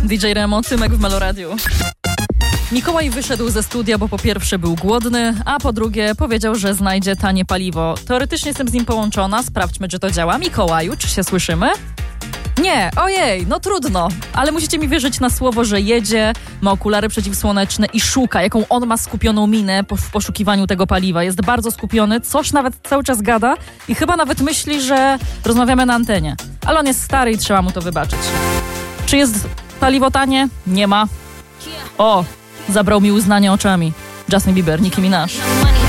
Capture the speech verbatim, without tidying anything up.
D J Remo, Tymek w Meloradiu. Mikołaj wyszedł ze studia, bo po pierwsze był głodny, a po drugie powiedział, że znajdzie tanie paliwo. Teoretycznie jestem z nim połączona, sprawdźmy, czy to działa. Mikołaju, czy się słyszymy? Nie, ojej, no trudno, ale musicie mi wierzyć na słowo, że jedzie, ma okulary przeciwsłoneczne i szuka, jaką on ma skupioną minę po, w poszukiwaniu tego paliwa. Jest bardzo skupiony, coś nawet cały czas gada i chyba nawet myśli, że rozmawiamy na antenie. Ale on jest stary i trzeba mu to wybaczyć. Czy jest paliwo tanie? Nie ma. O, zabrał mi uznanie oczami. Justin Bieber, Nicki Minaj.